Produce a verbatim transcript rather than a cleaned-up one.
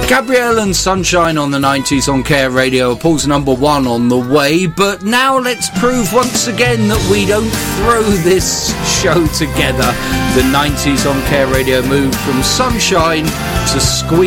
Gabrielle and Sunshine on the nineties on Care Radio. Paul's number one on the way, but now let's prove once again that we don't throw this show together. The nineties on Care Radio moved from Sunshine to Squeeze.